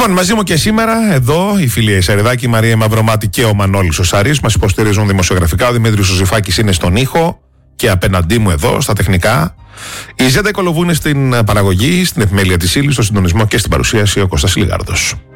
Λοιπόν, μαζί μου και σήμερα εδώ η φίλη Εσαριδάκη, η Μαρία Μαυρομάτη και ο Μανώλης ο Σαρής μας υποστηρίζουν δημοσιογραφικά. Ο Δημήτρης ο Ζηφάκης είναι στον ήχο και απέναντί μου εδώ στα τεχνικά. Η Ζέντα Κολοβού είναι στην παραγωγή, στην επιμέλεια της ύλης, στο συντονισμό και στην παρουσίαση ο Κώστας Λιγάρδος.